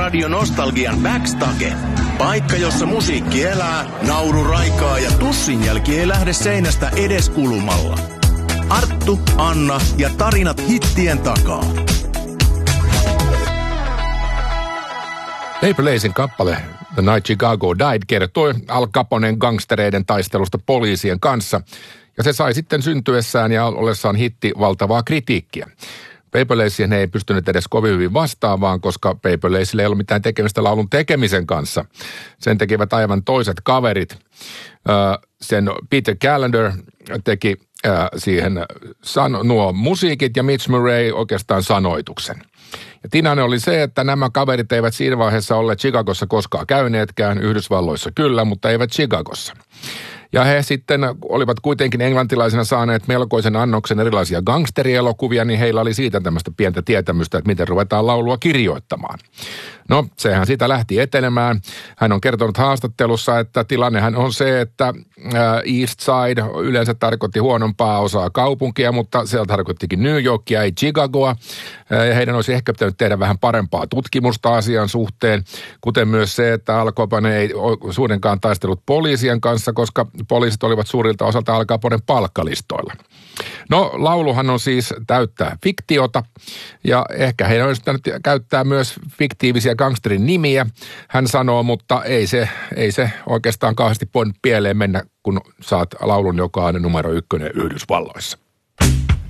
Radio Nostalgian Backstage. Paikka, jossa musiikki elää, nauru raikaa ja tussin jälki ei lähde seinästä edes kulumalla. Arttu, Anna ja tarinat hittien takaa. Paper Lacein kappale The Night Chicago Died kertoi Al Caponen gangstereiden taistelusta poliisien kanssa, ja se sai sitten syntyessään ja ollessaan hitti valtavaa kritiikkiä. Paper Laceen ei pystynyt edes kovin hyvin vastaamaan, koska Paper Lacella ei ollut mitään tekemistä laulun tekemisen kanssa. Sen tekivät aivan toiset kaverit. Sen Peter Callender teki siihen nuo musiikit ja Mitch Murray oikeastaan sanoituksen. Ja tilanne oli se, että nämä kaverit eivät siinä vaiheessa olleet Chicagossa koskaan käyneetkään, Yhdysvalloissa kyllä, mutta eivät Chicagossa. Ja he sitten olivat kuitenkin englantilaisina saaneet melkoisen annoksen erilaisia gangsterielokuvia, niin heillä oli siitä tämmöistä pientä tietämystä, että miten ruvetaan laulua kirjoittamaan. No, sehän siitä lähti etenemään. Hän on kertonut haastattelussa, että tilannehan on se, että East Side yleensä tarkoitti huonompaa osaa kaupunkia, mutta se tarkoittikin New Yorkia, ei Chicagoa. Ja heidän olisi ehkä pitänyt tehdä vähän parempaa tutkimusta asian suhteen, kuten myös se, että Al Capone ei suurenkaan taistellut poliisien kanssa, koska poliisit olivat suurilta osalta Al Caponen palkkalistoilla. No, lauluhan on siis täyttää fiktiota, ja ehkä heidän olisi pitänyt käyttää myös fiktiivisiä gangsterin nimiä, hän sanoo, mutta ei se oikeastaan kauheasti pieleen mennä, kun saat laulun, joka on numero 1 Yhdysvalloissa.